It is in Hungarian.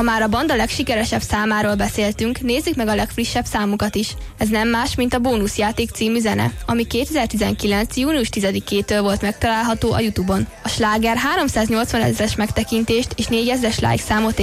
Ha már a banda legsikeresebb számáról beszéltünk, nézzük meg a legfrissebb számukat is. Ez nem más, mint a Bónuszjáték című zene, ami 2019. június 10-től volt megtalálható a YouTube-on. A sláger 380 000-es megtekintést és 4000-es like számot